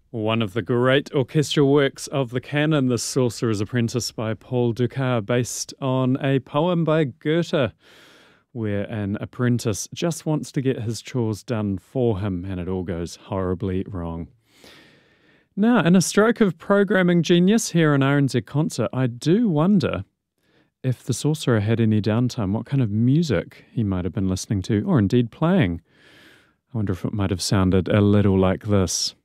One of the great orchestral works of the canon, The Sorcerer's Apprentice by Paul Dukas, based on a poem by Goethe, where an apprentice just wants to get his chores done for him and it all goes horribly wrong. Now, in a stroke of programming genius here on RNZ Concert, I do wonder if the sorcerer had any downtime, what kind of music he might have been listening to, or indeed playing. I wonder if it might have sounded a little like this.